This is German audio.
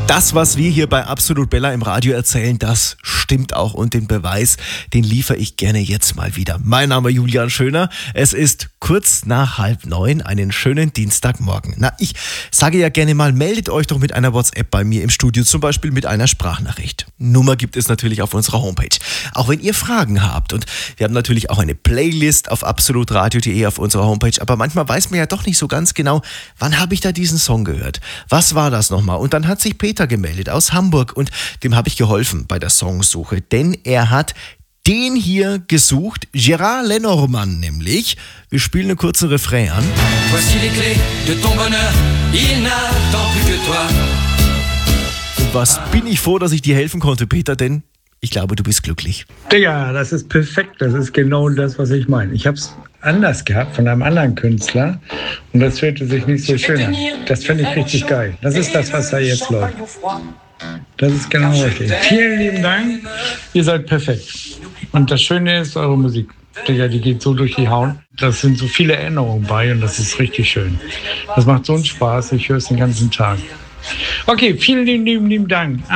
Das, was wir hier bei Absolut Bella im Radio erzählen, das stimmt auch und den Beweis, den liefere ich gerne jetzt mal wieder. Mein Name ist Julian Schöner. Es ist kurz nach 8:30, einen schönen Dienstagmorgen. Na, ich sage ja gerne mal, meldet euch doch mit einer WhatsApp bei mir im Studio, zum Beispiel mit einer Sprachnachricht. Nummer gibt es natürlich auf unserer Homepage. Auch wenn ihr Fragen habt. Und wir haben natürlich auch eine Playlist auf absolutradio.de auf unserer Homepage. Aber manchmal weiß man ja doch nicht so ganz genau, wann habe ich da diesen Song gehört? Was war das nochmal? Und dann hat sich Peter gemeldet aus Hamburg und dem habe ich geholfen bei der Songsuche, denn er hat den hier gesucht, Gérard Lenormand nämlich. Wir spielen einen kurzen Refrain an. Voici les clés de ton bonheur, il n'attend plus que toi. Und was bin ich froh, dass ich dir helfen konnte, Peter, denn ich glaube, du bist glücklich. Ja, das ist perfekt. Das ist genau das, was ich meine. Ich habe es anders gehabt von einem anderen Künstler und das hörte sich nicht so schön an. Das finde ich richtig geil. Das ist das, was da jetzt läuft. Das ist genau richtig. Vielen lieben Dank. Ihr seid perfekt. Und das Schöne ist, eure Musik, die geht so durch die Haut. Das sind so viele Erinnerungen bei und das ist richtig schön. Das macht so einen Spaß. Ich höre es den ganzen Tag. Okay, vielen lieben Dank.